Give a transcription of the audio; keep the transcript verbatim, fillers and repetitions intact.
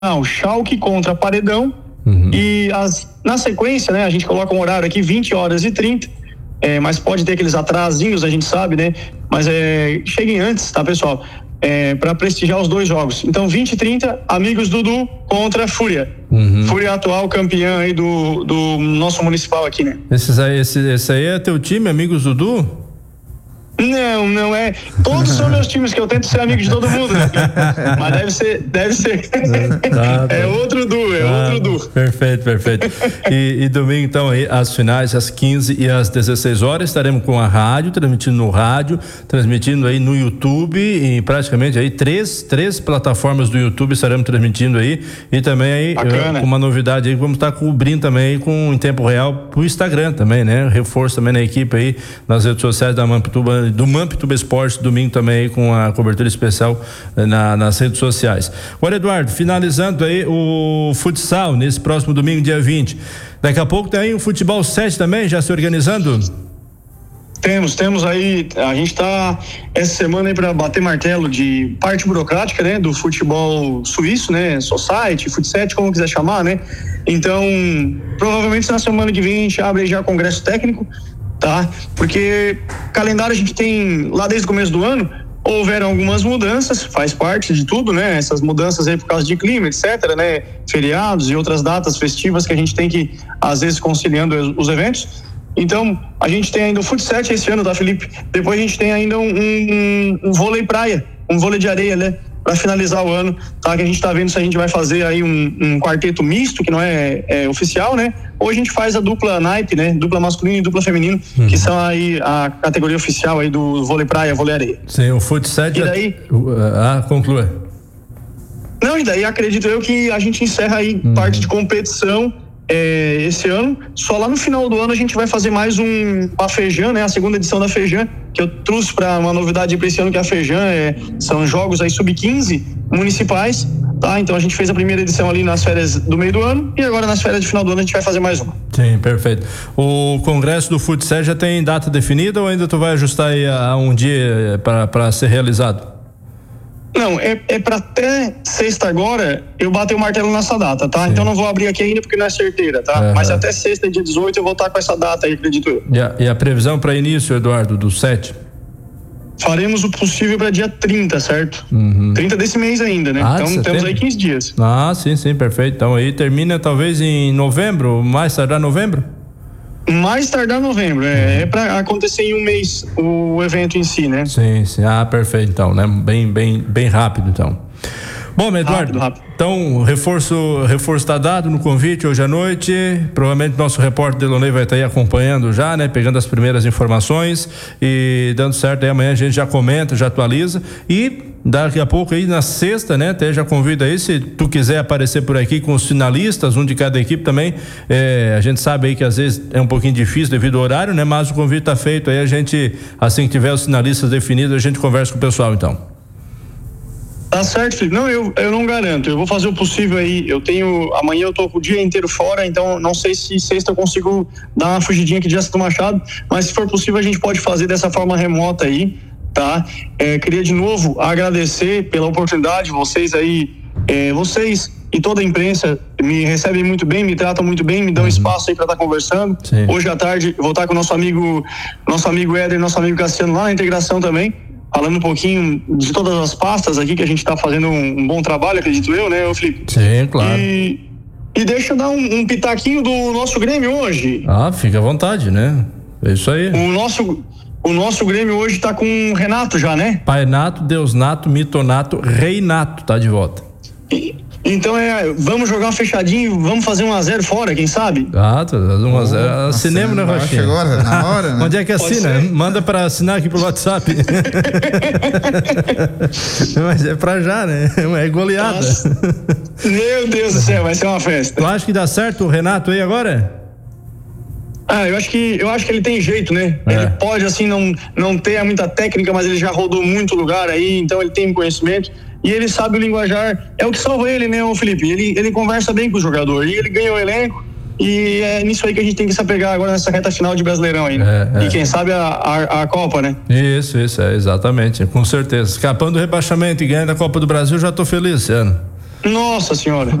o Schalke contra Paredão. Uhum. E as, na sequência, né, a gente coloca um horário aqui, vinte horas e trinta, é, mas pode ter aqueles atrasinhos, a gente sabe, né? Mas é, cheguem antes, tá, pessoal? É, para prestigiar os dois jogos. Então, vinte e trinta, Amigos Dudu contra Fúria. Uhum. Fúria atual campeã aí do, do nosso municipal aqui, né? Esses aí, esse, esse aí é teu time, Amigos Dudu? Não, não é. Todos são meus times, que eu tento ser amigo de todo mundo, né? Mas deve ser, deve ser. Ah, tá. É outro Du, é ah, outro Du. Perfeito, perfeito. E, e domingo, então, aí, as finais, às quinze e às dezesseis horas, estaremos com a rádio, transmitindo no rádio, transmitindo aí no YouTube, em praticamente aí três, três plataformas do YouTube estaremos transmitindo aí, e também aí, uh, com uma novidade aí, vamos estar cobrindo também aí com, em tempo real pro Instagram também, né? Reforço também na equipe aí, nas redes sociais da Mampituba, do Mampituba Esporte, domingo também com a cobertura especial na, nas redes sociais. Agora, Eduardo, finalizando aí o futsal nesse próximo domingo, dia vinte. Daqui a pouco tem aí o futebol sete também, já se organizando? Temos, temos aí, a gente tá essa semana aí para bater martelo de parte burocrática, né, do futebol suíço, né, society, futset, como quiser chamar, né. Então, provavelmente na semana que vem a gente abre já congresso técnico, tá? Porque calendário a gente tem lá desde o começo do ano, houveram algumas mudanças, faz parte de tudo, né? Essas mudanças aí por causa de clima, etc, né? Feriados e outras datas festivas que a gente tem que, às vezes, conciliando os eventos. Então, a gente tem ainda o futset esse ano, tá, Felipe? Depois a gente tem ainda um, um, um vôlei praia, um vôlei de areia, né? Para finalizar o ano, tá? Que a gente tá vendo se a gente vai fazer aí um, um quarteto misto, que não é, é oficial, né? Ou a gente faz a dupla naipe, né? Dupla masculino e dupla feminino, uhum. que são aí a categoria oficial aí do vôlei praia, vôlei areia. Sim, o futsal. E daí... Ah, conclua. Não, e daí acredito eu que a gente encerra aí uhum. parte de competição é, esse ano. Só lá no final do ano a gente vai fazer mais um, uma Feijã, né? A segunda edição da Feijã, que eu trouxe para uma novidade para esse ano, que a Feijã é, são jogos aí sub quinze municipais, tá? Então a gente fez a primeira edição ali nas férias do meio do ano e agora nas férias de final do ano a gente vai fazer mais uma. Sim, perfeito. O congresso do futsal já tem data definida ou ainda tu vai ajustar aí a, a um dia para ser realizado? Não, é, é para até sexta agora eu bater o martelo nessa data, tá? Sim. Então não vou abrir aqui ainda porque não é certeira, tá? Uhum. Mas até sexta, dia dezoito, eu vou estar com essa data aí, acredito eu. E a, e a previsão para início, Eduardo, do sete? Faremos o possível para dia trinta, certo? Uhum. trinta desse mês ainda, né? Ah, então temos aí quinze dias. Ah, sim, sim, perfeito. Então aí termina talvez em novembro, mais tardar novembro? Mais tardar novembro, é, é para acontecer em um mês o evento em si, né? Sim, sim, ah, perfeito, então, né? Bem, bem, bem rápido, então. Bom, Eduardo, rápido, rápido. Então, reforço, reforço tá dado no convite hoje à noite, provavelmente nosso repórter Delonei vai estar aí acompanhando já, né? Pegando as primeiras informações e dando certo aí amanhã a gente já comenta, já atualiza e daqui a pouco aí na sexta, né? Até já convida aí, se tu quiser aparecer por aqui com os finalistas, um de cada equipe também, é, a gente sabe aí que às vezes é um pouquinho difícil devido ao horário, né? Mas o convite tá feito aí, a gente, assim que tiver os finalistas definidos, a gente conversa com o pessoal então. Tá certo, Felipe. Não, eu, eu não garanto. Eu vou fazer o possível aí. Eu tenho. Amanhã eu tô o dia inteiro fora, então não sei se sexta eu consigo dar uma fugidinha aqui de Assunto Machado, mas se for possível a gente pode fazer dessa forma remota aí, tá? É, queria de novo agradecer pela oportunidade, vocês aí, é, vocês e toda a imprensa me recebem muito bem, me tratam muito bem, me dão uhum. espaço aí para estar tá conversando. Sim. Hoje à tarde eu vou estar tá com o nosso amigo, nosso amigo Éder, nosso amigo Cassiano lá na integração também, falando um pouquinho de todas as pastas aqui, que a gente está fazendo um, um bom trabalho, acredito eu, né, Felipe? Sim, claro. E, e deixa eu dar um, um pitaquinho do nosso Grêmio hoje. Ah, fica à vontade, né? É isso aí. O nosso, o nosso Grêmio hoje tá com o Renato já, né? Pai Nato, Deus Nato, Mito Nato, Rei Nato tá de volta. E, então é, vamos jogar um fechadinho, vamos fazer um a zero fora, quem sabe? Ah, um a zero. Oh, assinemos, né, Rochinha? Agora, na hora, né? Onde é que assina? Manda pra assinar aqui pro WhatsApp. Mas é pra já, né? É goleada. Nossa. Meu Deus do céu, vai ser uma festa. Tu acha que dá certo o Renato aí agora? Ah, eu acho que, eu acho que ele tem jeito, né? É. Ele pode, assim, não, não ter muita técnica, mas ele já rodou muito lugar aí, então ele tem conhecimento. E ele sabe o linguajar, é o que salva ele, né, o Felipe? Ele, ele conversa bem com o jogador, e ele ganha o elenco, e é nisso aí que a gente tem que se apegar agora nessa reta final de Brasileirão aí, né? É, é. E quem sabe a, a, a Copa, né? Isso, isso, é, exatamente, com certeza. Escapando do rebaixamento e ganhando a Copa do Brasil, já tô feliz esse ano. Nossa senhora.